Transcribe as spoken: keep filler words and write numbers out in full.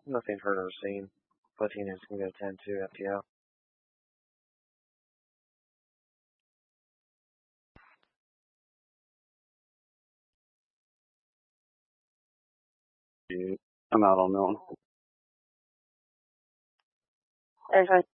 Nothing heard or seen. Fourteen is going to go ten two F T L. I'm out on that one. Okay.